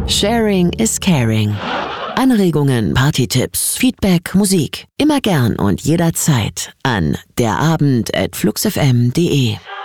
Sharing is caring. Anregungen, Partytipps, Feedback, Musik. Immer gern und jederzeit an derabend@fluxfm.de.